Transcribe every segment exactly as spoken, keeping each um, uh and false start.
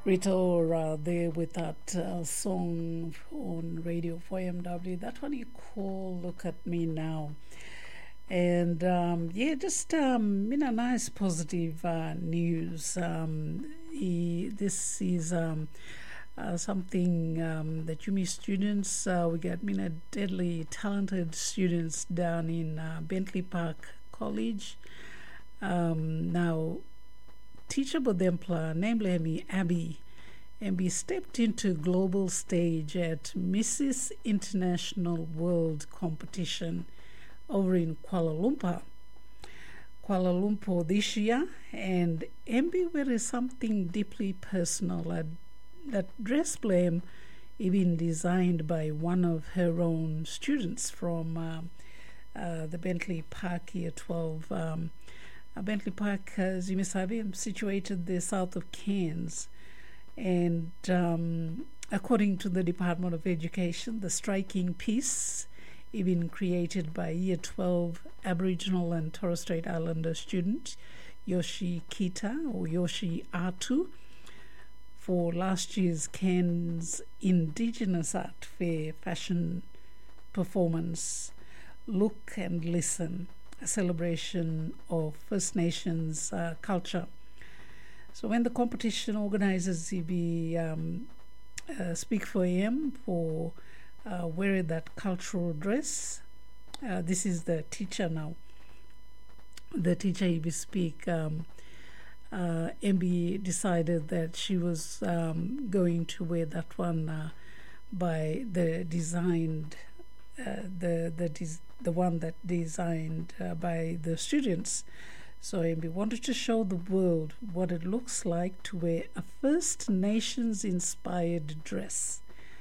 Rita Ora there with that uh, song on Radio four M W. That one you call Look at Me Now. And um, yeah, just um, you know, nice positive uh, news. Um, he, this is um, uh, something um, that U M I students, uh, we got you know, deadly talented students down in uh, Bentley Park College. Um, now, teacher Bodempla, namely Abby, Abby stepped into global stage at Missus International World Competition over in Kuala Lumpur. Kuala Lumpur this year, and M B wears something deeply personal. Uh, that dress blame even designed by one of her own students from uh, uh, the Bentley Park Year twelve. Um, uh, Bentley Park, as you may sabi, situated the south of Cairns. And um, according to the Department of Education, the striking piece even created by Year twelve Aboriginal and Torres Strait Islander student Yoshi Kita or Yoshi Atu for last year's Cairns Indigenous Art Fair fashion performance, Look and Listen, a celebration of First Nations uh, culture. So when the competition organizers be um, uh, speak for him for Uh, wear that cultural dress. Uh, this is the teacher now. The teacher he will speak. Um, uh, M B decided that she was um, going to wear that one uh, by the designed, uh, the the des- the one that designed uh, by the students. So M B wanted to show the world what it looks like to wear a First Nations inspired dress.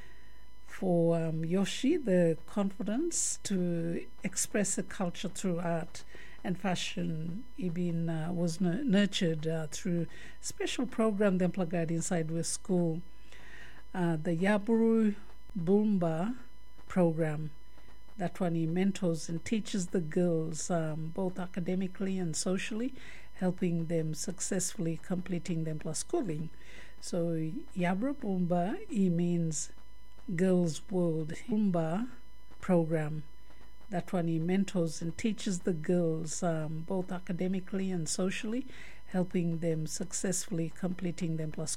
For um, Yoshi, the confidence to express a culture through art and fashion been, uh, was n- nurtured uh, through special program they employed inside West School. Uh, the Yaburu Boomba program, that one he mentors and teaches the girls um, both academically and socially, helping them successfully completing them plus schooling. So Yaburu Boomba, he means Girls World Boomba program. That one he mentors and teaches the girls um, both academically and socially, helping them successfully completing them plus